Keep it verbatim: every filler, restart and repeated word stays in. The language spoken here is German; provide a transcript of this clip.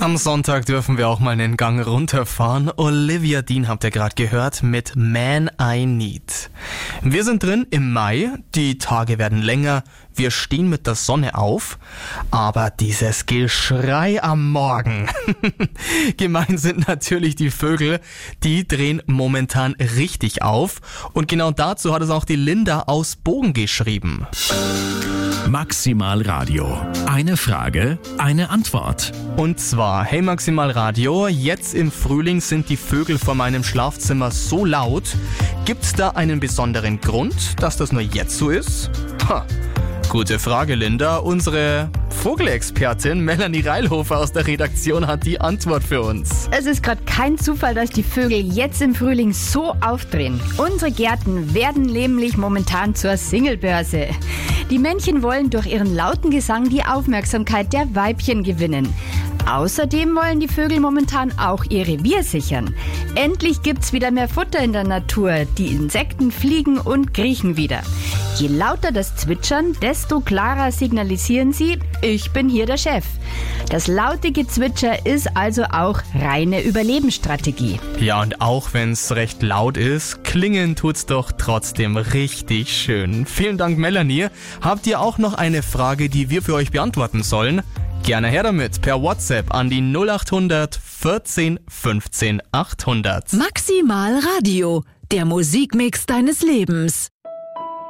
Am Sonntag dürfen wir auch mal einen Gang runterfahren. Olivia Dean habt ihr gerade gehört mit Man I Need. Wir sind drin im Mai, die Tage werden länger, wir stehen mit der Sonne auf, aber dieses Geschrei am Morgen. Gemein sind natürlich die Vögel, die drehen momentan richtig auf und genau dazu hat es auch die Linda aus Bogen geschrieben. Maximal Radio. Eine Frage, eine Antwort. Und zwar, hey Maximal Radio, jetzt im Frühling sind die Vögel vor meinem Schlafzimmer so laut. Gibt's da einen besonderen Grund, dass das nur jetzt so ist? Ha, gute Frage, Linda. Unsere Vogelexpertin Melanie Reilhofer aus der Redaktion hat die Antwort für uns. Es ist gerade kein Zufall, dass die Vögel jetzt im Frühling so aufdrehen. Unsere Gärten werden nämlich momentan zur Singlebörse. Die Männchen wollen durch ihren lauten Gesang die Aufmerksamkeit der Weibchen gewinnen. Außerdem wollen die Vögel momentan auch ihr Revier sichern. Endlich gibt's wieder mehr Futter in der Natur. Die Insekten fliegen und kriechen wieder. Je lauter das Zwitschern, desto klarer signalisieren sie, ich bin hier der Chef. Das laute Gezwitscher ist also auch reine Überlebensstrategie. Ja, und auch wenn es recht laut ist, klingen tut's doch trotzdem richtig schön. Vielen Dank, Melanie. Habt ihr auch noch eine Frage, die wir für euch beantworten sollen? Gerne her damit per WhatsApp an die null acht hundert vierzehn fünfzehn achthundert. Maximal Radio, der Musikmix deines Lebens.